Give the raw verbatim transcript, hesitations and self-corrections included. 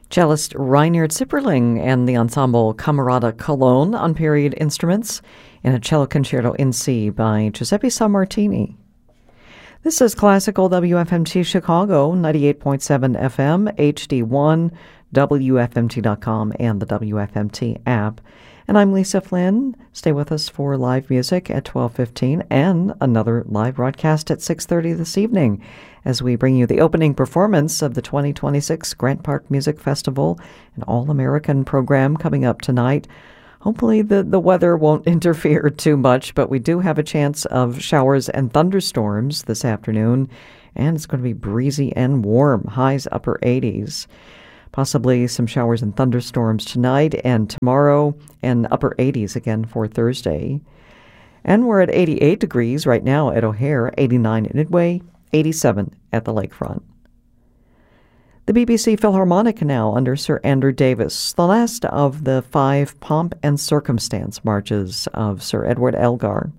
Cellist Reinhard Zipperling and the ensemble Camerata Cologne on period instruments in a cello concerto in C by Giuseppe Sammartini. This is Classical W F M T Chicago, ninety-eight point seven F M, H D one, W F M T dot com, and the W F M T app. And I'm Lisa Flynn. Stay with us for live music at twelve fifteen and another live broadcast at six thirty this evening as we bring you the opening performance of the twenty twenty-six Grant Park Music Festival, an all-American program coming up tonight. Hopefully the, the weather won't interfere too much, but we do have a chance of showers and thunderstorms this afternoon, and it's going to be breezy and warm, highs upper eighties. Possibly some showers and thunderstorms tonight and tomorrow, and upper eighties again for Thursday. And we're at eighty-eight degrees right now at O'Hare, eighty-nine at Midway, eighty-seven at the lakefront. The B B C Philharmonic now under Sir Andrew Davis, the last of the five Pomp and Circumstance marches of Sir Edward Elgar.